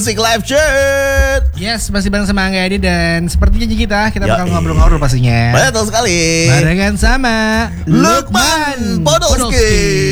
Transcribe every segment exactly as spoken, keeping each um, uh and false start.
Musik Live Chat. Yes, masih bareng sama Angga Edi. Dan seperti janji kita, kita Yoi. bakal ngobrol-ngobrol pastinya. Betul sekali. Barengan sama Lukman Podolski.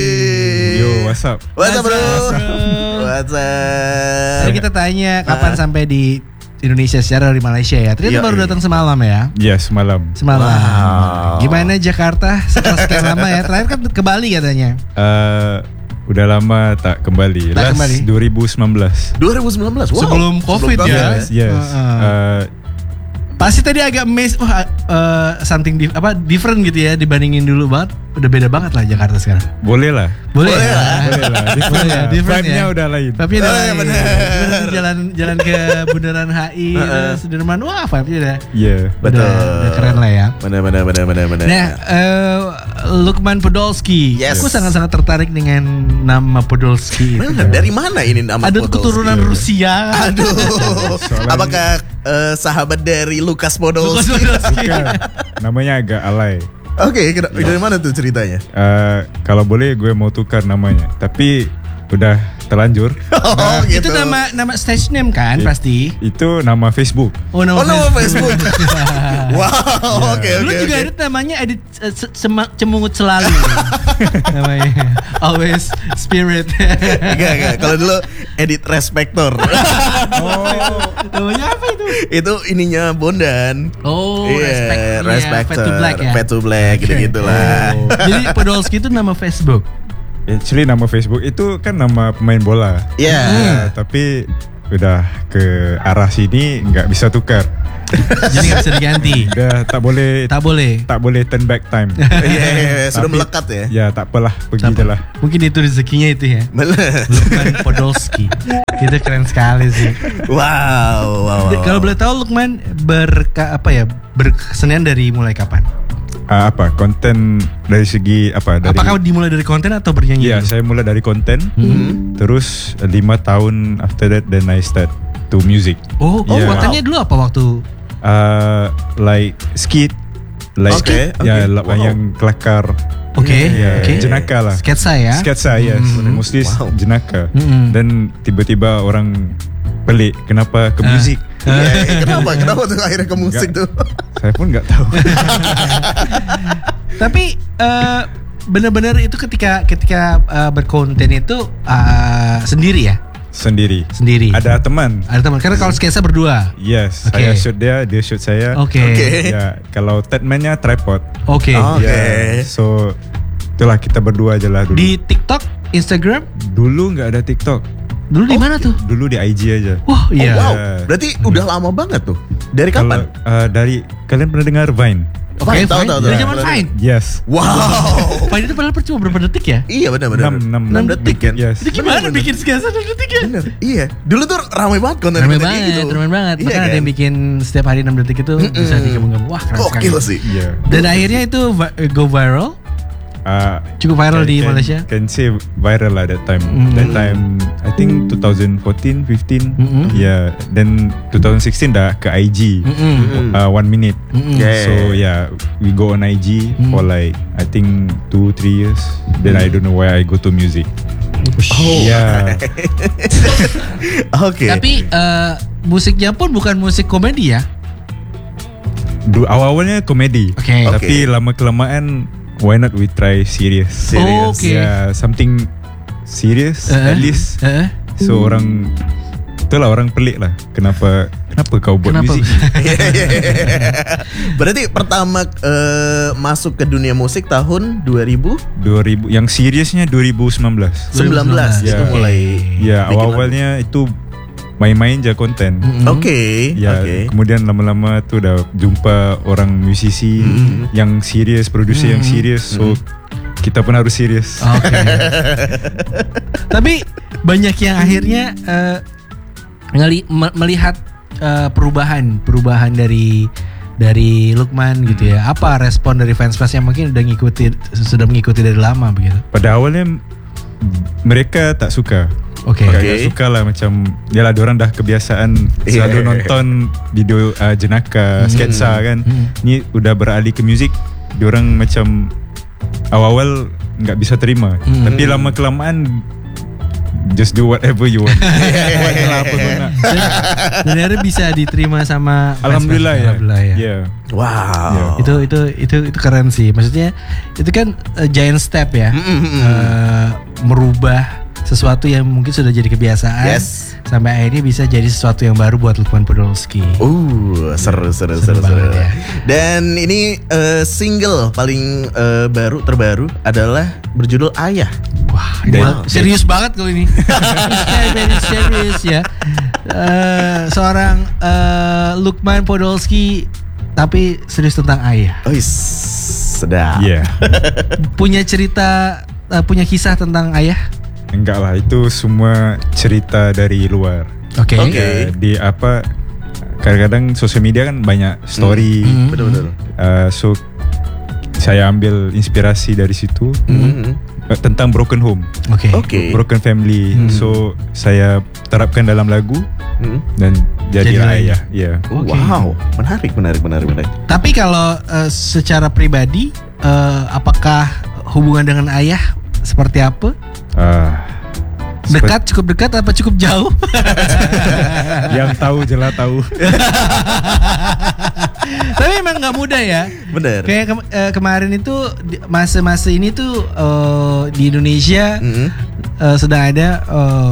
Yo, what's up? What's up bro? What's up? What's up? Tadi kita tanya kapan Ah. sampai di Indonesia secara dari Malaysia ya. Ternyata Yoi. baru datang semalam ya. Ya, semalam. Semalam. Wow. Gimana Jakarta setelah sekian lama ya? Terakhir kan ke Bali katanya. Uh, udah lama tak kembali. Tak Last kembali. dua ribu sembilan belas. dua ribu sembilan belas. Wow. Sebelum COVID Sebelum ya. Yes, yes. Uh-uh. Uh, Pasti tadi agak amazed, wah uh, something di- apa different gitu ya dibandingin dulu banget. Udah beda banget lah Jakarta sekarang. boleh lah. Boleh, Boleh ya? lah. Boleh lah. Different Boleh ya, lah. different Vibe-nya ya. udah lain. Tapi udah Oh, lain. iya, bener. Bener, jalan jalan ke Bundaran H I, Uh-uh. terus Sudirman, wah vibe-nya udah, Iya. Betul. udah, udah keren lah ya. Benar benar benar benar benar. Nah, eh, Lukman Podolski, Yes. aku sangat-sangat tertarik dengan nama Podolski. Benar, dari mana ini nama Ada Podolski? keturunan Rusia. Aduh. Soalnya- Apakah eh, sahabat dari Lukas Lukas Podolski? Podolski. Bukan. Namanya agak alay. Oke, kena- dari mana tuh ceritanya? Uh, kalau boleh gue mau tukar namanya. Tapi udah terlanjur. Oh, Itu nama nama stage name kan It- pasti. Itu nama Facebook. Oh, nama Oh, nama Facebook. Wow, oke Dulu oke juga oke. ada namanya edit eh, se- sema- cemungut selalu namanya. Always spirit. Enggak enggak. Kalau dulu edit Respector. Oh. Namanya apa itu? Itu ininya Bondan. Oh, Iya, respect. Iya, Respector. Fade to Black ya. Fade to Black gitu-gitu lah. Oh. Jadi Podolski itu nama Facebook. Actually nama Facebook itu kan nama pemain bola. Iya. Ya, tapi udah ke arah sini nggak bisa tukar. Jadi nggak bisa diganti. Udah tak boleh Tak boleh. tak boleh turn back time. Iya, iya, iya, sudah Tapi- melekat ya. Ya tak apalah, pergi Tak je apa. lah. Mungkin itu rezekinya itu ya. Bener. Lukman Podolski. Itu keren sekali sih. Wow, wow, wow. Kalau boleh tahu Lukman berka apa ya berkesenian dari mulai kapan? Uh, apa konten dari segi apa dari? Apakah dimulai dari konten atau bernyanyi? Ya, dulu? saya mulai dari konten. Hmm. Terus uh, lima tahun after that then I start to music. Oh, oh Yeah. kontennya dulu apa waktu? Uh, like skit, like Oke, ya oke. la- Wow. yang kelakar. Oke, Ya, oke. jenaka lah. Sketsa ya. Sketsa, yes. Hmm. Mostly Wow. jenaka. Hmm. Dan tiba-tiba orang pelik kenapa ke Ah. musik. Iya, iya, kenapa? Kenapa tuh akhirnya ke musik tuh? Saya pun nggak tahu. Tapi eh, benar-benar itu ketika ketika eh, berkonten itu eh, sendiri ya, Sendiri. sendiri. Ada teman. Ada teman. Karena kalau sketsa berdua. Yes, Oke. saya shoot dia, dia shoot saya. Oke. Oke. Ya, kalau Tedman-nya tripod. Oke. Oh. Oke. Ya, so itulah kita berdua aja lah dulu. Di TikTok, Instagram, Dulu nggak ada TikTok. dulu di mana tuh? Dulu di I G aja. Wah, Oh, iya. wow. Berarti udah lama banget tuh. Dari Kalau kapan? uh, dari kalian pernah dengar Vine? Oke, Vine, tahu, Vine. tahu, Dari tahu. zaman Vine. Yes. Wow. Vine itu padahal cuma berapa detik ya? Iya benar benar. enam enam enam detik kan? Yes. Itu gimana Bener, bener. bikin sketsa enam detik ya? Bener. Iya. Dulu tuh ramai banget konten Ramai konten kayak banget, gitu. ramai banget. Iya Bahkan ada kan? yang bikin setiap hari enam detik itu bisa digabung-gabung. Wah, keren sekali. Gokil sih. Yeah. Dan akhirnya itu vi- go viral. Uh, Cukup viral can- di can- Malaysia. Can say viral lah that time. Mm. That time I think twenty fourteen, fifteen. Mm-mm. Yeah. Then twenty sixteen dah ke I G. Mm-mm. Uh, one minute. Mm-mm. Yeah. So yeah, we go on I G Mm. for like I think two three years. Then I don't know why I go to music. Oh. Yeah. Oke. Tapi eh, musiknya pun bukan musik komedi ya. Du- awal-awalnya komedi. Oke. Tapi Oke. lama kelamaan why not we try serious? Serious. Oke. Yeah, something serious Eh, at least. eh, So orang itulah orang pelik lah. Kenapa kenapa kau buat Kenapa? muzik? Berarti pertama eh, masuk ke dunia musik tahun dua ribu dua ribu yang seriusnya dua ribu sembilan belas. sembilan belas Ya. itu mulai. Ya, bikin awal-awalnya itu main-main aja konten. Mm-mm. Oke. Ya, Oke. kemudian lama-lama tuh udah jumpa orang musisi Mm. yang serius, produser yang Mm. serius. So kita pun harus serius. Oke. Tapi banyak yang akhirnya eh, ngeli- me- melihat eh, perubahan, perubahan dari dari Lukman gitu ya. Apa respon dari fans-fans yang mungkin udah ngikuti sudah mengikuti dari lama begitu? Pada awalnya mereka tak suka. Oke. Agak Oke. okay. suka lah macam yalah diorang dah kebiasaan selalu Yeah. nonton video uh, jenaka, Hmm. sketsa kan. Hmm. Ni udah beralih ke muzik, diorang macam awal-awal nggak bisa terima. Hmm. Tapi lama kelamaan just do whatever you want. Buatlah apa kau nak. Dan, dan akhirnya bisa diterima sama Alhamdulillah ya. Alhamdulillah ya. Yeah. Wow. Itu itu itu itu keren sih. Maksudnya itu kan uh, giant step ya. Uh, merubah sesuatu yang mungkin sudah jadi kebiasaan. Yes. Sampai akhirnya bisa jadi sesuatu yang baru buat Lukman Podolski. Uh, seru seru seru Seru seru. banget ya. Dan ini uh, single paling uh, baru terbaru adalah berjudul Ayah. Wah, ini Wow. serius banget kalau ini. Very serius ya. Uh, seorang uh, Lukman Podolski tapi serius tentang ayah. Oh, sedap. Yeah. Punya cerita, uh, punya kisah tentang ayah. Enggak lah, itu semua cerita dari luar. Oke. Oke. Uh, di apa? Kadang-kadang sosial media kan banyak story. Hmm. Betul-betul. Uh, so saya ambil inspirasi dari situ Mhm. uh, tentang broken home, Oke. Oke. broken family. Hmm. So saya terapkan dalam lagu Mhm. dan jadilah Jadilah ayah. Ya. Oh, Oke. wow, menarik, menarik, menarik, menarik. Tapi kalau uh, secara pribadi, uh, apakah hubungan dengan ayah seperti apa? Ah, Dekat, cukup dekat, apa cukup jauh? yang tahu jelas tahu. Tapi memang nggak mudah ya. Bener. Kayak ke- eh, kemarin itu di- masa-masa ini tuh eh, di Indonesia Mhm. eh, sedang ada eh,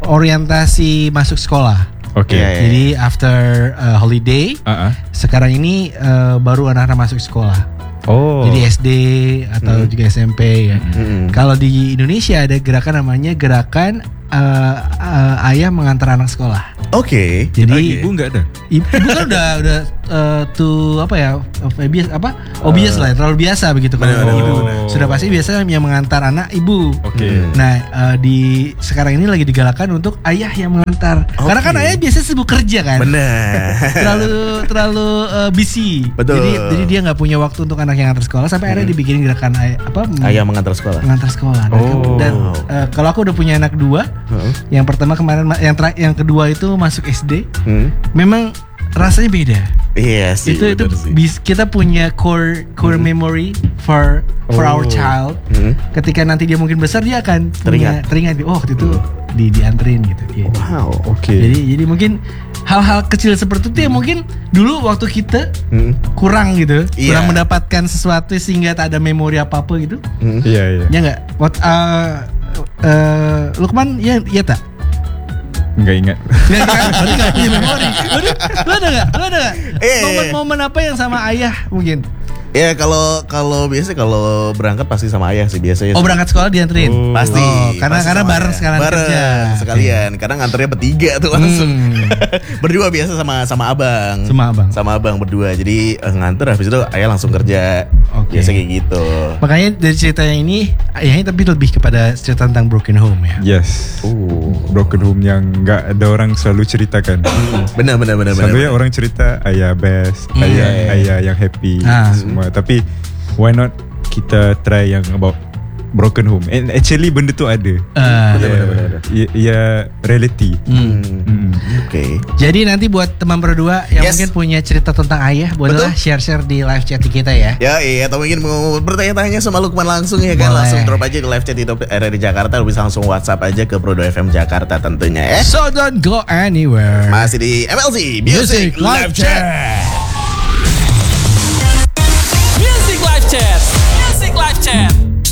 orientasi masuk sekolah. Oke. Iya, iya. Jadi after eh, holiday, Ah, ah. sekarang ini eh, baru anak-anak masuk sekolah. Oh. Jadi S D atau Hmm. juga S M P ya. Mhm. Kalau di Indonesia ada gerakan namanya gerakan eh, eh, ayah mengantar anak sekolah. Oke. Jadi Ah, ibu enggak ada. Ibu kan udah udah uh, tuh apa ya bias apa obvious lah ya, terlalu biasa begitu kalau Benar, ibu benar, benar. sudah pasti biasa yang mengantar anak ibu. Oke. Hmm. Nah uh, di sekarang ini lagi digalakan untuk ayah yang mengantar karena kan Oke. ayah biasanya sibuk kerja kan. Bener. terlalu terlalu uh, busy. Betul. Jadi jadi dia nggak punya waktu untuk anak yang antar sekolah sampai akhirnya dibikinin gerakan ayah apa Ayah mengantar sekolah. mengantar sekolah. Dan, Oh. dan uh, kalau aku udah punya anak dua, Heeh. yang pertama kemarin ma- yang tera- yang kedua itu masuk S D. Hmm. Memang rasanya beda. Iya sih. itu itu bener sih. bis- kita punya core core memory for for Oh. our child. Hmm. Ketika nanti dia mungkin besar dia akan punya- Teringat. teringat. Oh waktu itu di dianterin gitu. Gitu. Wow. Oke. Jadi jadi mungkin hal-hal kecil seperti itu ya mungkin dulu waktu kita Hmm. kurang gitu, Iya. kurang mendapatkan sesuatu sehingga tak ada memori apa apa gitu. Hmm. Iya, iya. Ya nggak? What uh, uh, Lukman ya ya tak? Enggak ingat. Nggak kan? Berarti nggak punya memori. Lu, lu ada nggak? Lu ada nggak? Eh. Momen-momen apa yang sama ayah mungkin? Ya kalau kalau biasa kalau berangkat pasti sama ayah sih biasanya. Oh sih. berangkat sekolah dianterin? Oh. Pasti. Oh, karena pasti karena sama bareng ayah. sekalian bareng kerja. sekalian. Kadang nganternya bertiga tuh langsung. Hmm. Berdua biasa sama sama abang. Sama abang. Sama abang berdua. Jadi eh, nganter habis itu ayah langsung kerja. Oke. Biasa kayak gitu. Makanya dari cerita yang ini ayahnya tapi lebih kepada cerita tentang broken home ya. Yes. Oh. Broken home yang enggak ada orang selalu ceritakan. Benar benar benar benar. Selalu ya orang cerita ayah best, Hmm. ayah Iya, iya. ayah yang happy Ah. semua. Tapi why not kita try yang about broken home? And actually benda tu ada. Ah. Benar, benar, benar, benar. Ya, ya reality. Hmm. Hmm. Oke. Jadi nanti buat teman berdua yang Yes. mungkin punya cerita tentang ayah, bolehlah share-share di live chat kita ya. Ya iya atau mungkin mau bertanya-tanya sama Lukman langsung ya kan. Boleh. Langsung drop aja di live chat itu R R I Jakarta. Lu bisa langsung WhatsApp aja ke Prodo F M Jakarta tentunya ya. So don't go anywhere. Masih di M L C Music, Music Live Live Chat. Music Live Chat. Music Live Chat.